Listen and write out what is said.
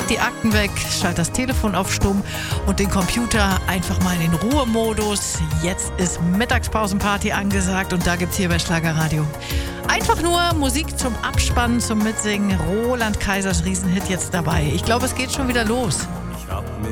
die Akten weg, schalt das Telefon auf Stumm und den Computer einfach mal in den Ruhemodus. Jetzt ist Mittagspausenparty angesagt und da gibt's hier bei Schlagerradio einfach nur Musik zum Abspannen, zum Mitsingen. Roland Kaisers Riesenhit jetzt dabei. Ich glaube, es geht schon wieder los.